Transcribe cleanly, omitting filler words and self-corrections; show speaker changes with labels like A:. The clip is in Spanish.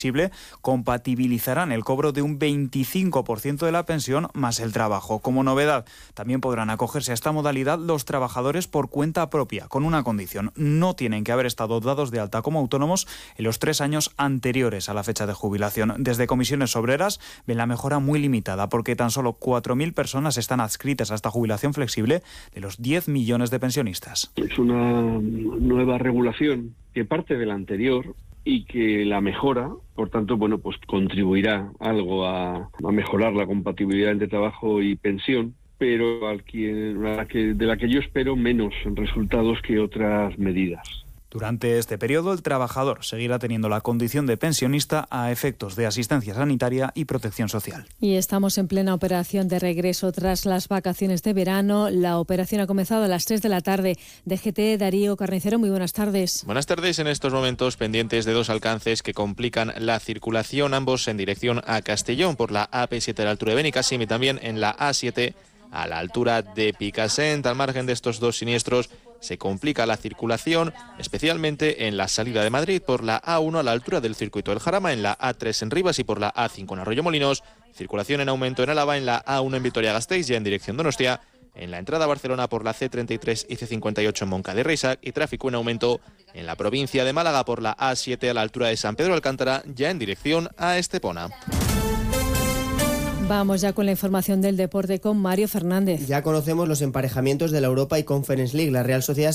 A: compatibilizarán el cobro de un 25% de la pensión más el trabajo. Como novedad, también podrán acogerse a esta modalidad los trabajadores por cuenta propia, con una condición: no tienen que haber estado dados de alta como autónomos en los 3 años anteriores a la fecha de jubilación. Desde Comisiones Obreras ven la mejora muy limitada, porque tan solo 4.000 personas están adscritas a esta jubilación flexible de los 10 millones de pensionistas.
B: Es una nueva regulación que parte de la anterior y que la mejora, por tanto, pues contribuirá algo a mejorar la compatibilidad entre trabajo y pensión, pero de la que yo espero menos resultados que otras medidas.
A: Durante este periodo, el trabajador seguirá teniendo la condición de pensionista a efectos de asistencia sanitaria y protección social.
C: Y estamos en plena operación de regreso tras las vacaciones de verano. La operación ha comenzado a las 3 de la tarde. DGT, Darío Carnicero, muy buenas tardes.
D: Buenas tardes. En estos momentos pendientes de 2 alcances que complican la circulación, ambos en dirección a Castellón, por la AP7 a la altura de Benicàssim y también en la A7 a la altura de Picassent. Al margen de estos 2 siniestros, se complica la circulación, especialmente en la salida de Madrid por la A1 a la altura del Circuito del Jarama, en la A3 en Rivas y por la A5 en Arroyomolinos. Circulación en aumento en Álava, en la A1 en Vitoria-Gasteiz, ya en dirección Donostia. En la entrada a Barcelona por la C33 y C58 en Moncada y Reisac. Y tráfico en aumento en la provincia de Málaga por la A7 a la altura de San Pedro Alcántara, ya en dirección a Estepona.
C: Vamos ya con la información del deporte con Mario Fernández.
E: Ya conocemos los emparejamientos de la Europa y Conference League. La Real Sociedad